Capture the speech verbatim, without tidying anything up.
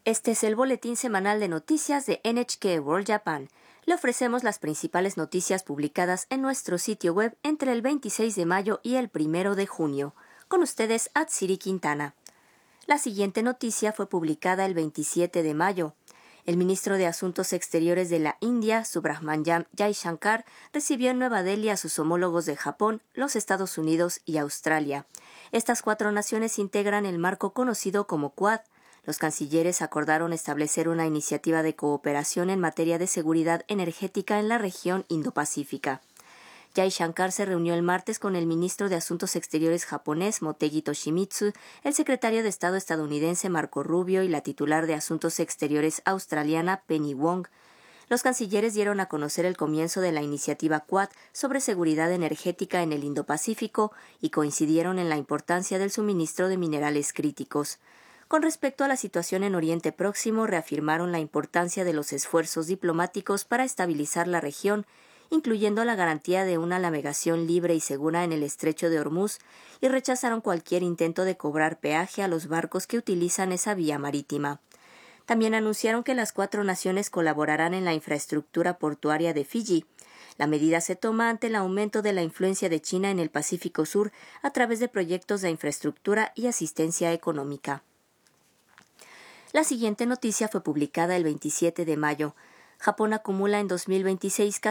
Este es el boletín semanal de noticias de N H K World Japan. Le ofrecemos las principales noticias publicadas en nuestro sitio web entre el veintiséis de mayo y el primero de junio. Con ustedes, Atsiri Quintana. La siguiente noticia fue publicada el veintisiete de mayo. El ministro de Asuntos Exteriores de la India, Subrahmanyam Jaishankar, recibió en Nueva Delhi a sus homólogos de Japón, los Estados Unidos y Australia. Estas cuatro naciones integran el marco conocido como Quad. Los cancilleres acordaron establecer una iniciativa de cooperación en materia de seguridad energética en la región Indo-Pacífica. Jaishankar se reunió el martes con el ministro de Asuntos Exteriores japonés Motegi Toshimitsu, el secretario de Estado estadounidense Marco Rubio y la titular de Asuntos Exteriores australiana Penny Wong. Los cancilleres dieron a conocer el comienzo de la iniciativa Quad sobre seguridad energética en el Indo-Pacífico y coincidieron en la importancia del suministro de minerales críticos. Con respecto a la situación en Oriente Próximo, reafirmaron la importancia de los esfuerzos diplomáticos para estabilizar la región, incluyendo la garantía de una navegación libre y segura en el estrecho de Hormuz, y rechazaron cualquier intento de cobrar peaje a los barcos que utilizan esa vía marítima. También anunciaron que las cuatro naciones colaborarán en la infraestructura portuaria de Fiji. La medida se toma ante el aumento de la influencia de China en el Pacífico Sur a través de proyectos de infraestructura y asistencia económica. La siguiente noticia fue publicada el veintisiete de mayo. Japón acumula en dos mil veintiséis